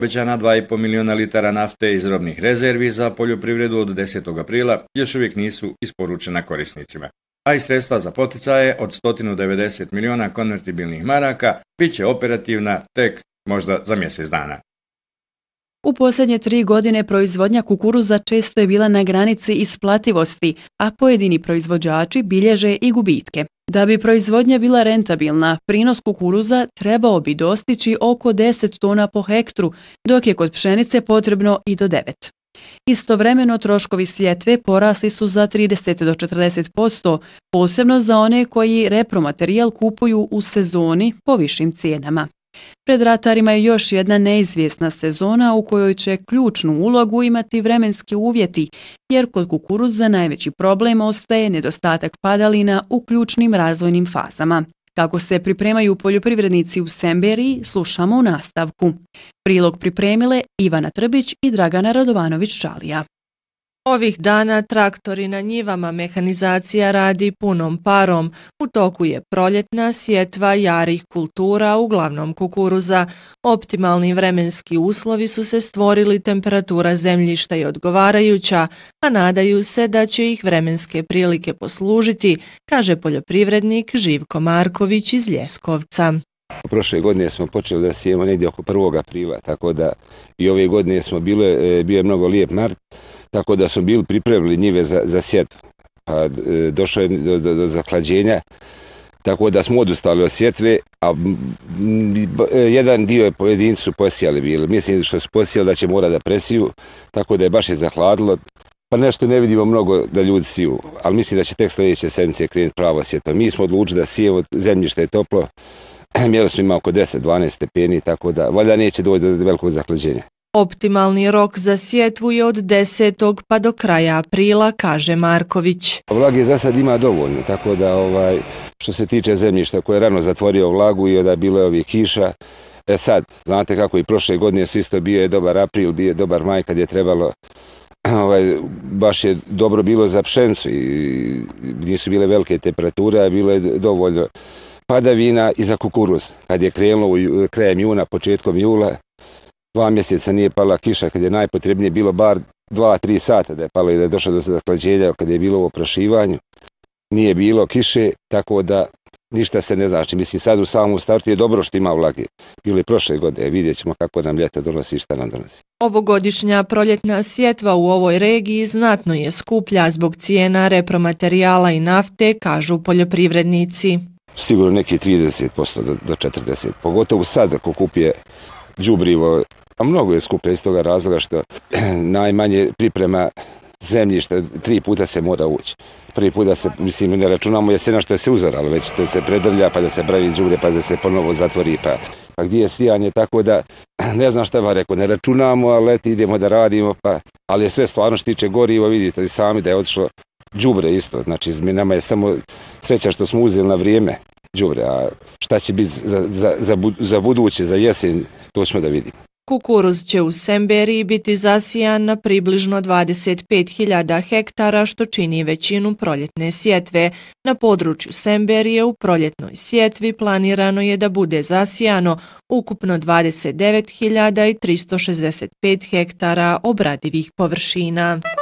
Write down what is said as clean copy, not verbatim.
Povećana 2,5 miliona litara nafte iz robnih rezervi za poljoprivredu od 10. aprila još uvijek nisu isporučena korisnicima, a i sredstva za poticaje od 190 miliona konvertibilnih maraka bit će operativna tek možda za mjesec dana. U posljednje 3 godine proizvodnja kukuruza često je bila na granici isplativosti, a pojedini proizvođači bilježe i gubitke. Da bi proizvodnja bila rentabilna, prinos kukuruza trebao bi dostići oko 10 tona po hektru, dok je kod pšenice potrebno i do 9. Istovremeno troškovi sjetve porasli su za 30 do 40%, posebno za one koji repromaterijal kupuju u sezoni po višim cijenama. Pred ratarima je još jedna neizvjesna sezona u kojoj će ključnu ulogu imati vremenski uvjeti, jer kod kukuruza najveći problem ostaje nedostatak padalina u ključnim razvojnim fazama. Kako se pripremaju poljoprivrednici u Semberiji, slušamo u nastavku. Prilog pripremile Ivana Trbić i Dragana Radovanović-Čalija. Ovih dana traktori na njivama, mehanizacija radi punom parom. U toku je proljetna sjetva jarih kultura, uglavnom kukuruza. Optimalni vremenski uslovi su se stvorili, temperatura zemljišta je odgovarajuća, a nadaju se da će ih vremenske prilike poslužiti, kaže poljoprivrednik Živko Marković iz Ljeskovca. Prošle godine smo počeli da sijemo negdje oko 1. aprila, tako da i ove godine smo bio je mnogo lijep mart, tako da smo bili pripremili njive za sjetvu. Pa došlo je do zahlađenja, tako da smo odustali od sjetve, a jedan dio je pojedinci su posijali bili. Mislim što su posijali da će mora da presiju, tako da je baš je zahladilo. Pa nešto ne vidimo mnogo da ljudi siju, ali mislim da će tek sljedeće sedmice krenuti pravo sjetva. Mi smo odlučili da sijemo, zemljište je toplo, mjeli smo ima oko 10-12 stepeni, tako da valjda neće doći do velikog zahlađenja. Optimalni rok za sjetvu je od 10. pa do kraja aprila, kaže Marković. Vlage za sad ima dovoljno, tako da što se tiče zemljišta koje je rano zatvorio vlagu i onda bilo je ovih kiša, sad, znate kako i prošle godine su isto bio je dobar april, bio je dobar maj kad je trebalo, baš je dobro bilo za pšenicu i nisu bile velike temperature, a bilo je dovoljno padavina i za kukuruz. Kad je krenulo krajem juna, početkom jula, 2 mjeseca nije pala kiša, kad je najpotrebnije bilo bar 2-3 sata da je palo i da je došlo do zahlađenja, kad je bilo u oprašivanju, nije bilo kiše, tako da ništa se ne znači. Mislim, sad u samom startu je dobro što ima vlage. Bilo je prošle godine, vidjet ćemo kako nam ljeto donosi i šta nam donosi. Ovogodišnja proljetna sjetva u ovoj regiji znatno je skuplja zbog cijena repromaterijala i nafte, kažu poljoprivrednici. Sigurno neki 30% do 40%, pogotovo sad ako kupije đubrivo, a mnogo je skuplje iz toga razloga što najmanje priprema zemljišta, 3 puta se mora ući. Prvi put da se, mislim, ne računamo jesena što je se uzoralo, već to se predrlja, pa da se pravi đubre, pa da se ponovo zatvori, pa gdje je sijanje, tako da ne znam šta vam rekao, ne računamo, ali idemo da radimo, ali je sve stvarno što tiče goriva, vidite i sami da je otišlo đubre isto, znači nama je samo sreća što smo uzeli na vrijeme đubre, a šta će biti za buduće, za jesen, to ćemo da vidimo. Kukuruz će u Semberiji biti zasijan na približno 25.000 hektara, što čini većinu proljetne sjetve. Na području Semberije u proljetnoj sjetvi planirano je da bude zasijano ukupno 29.365 hektara obradivih površina.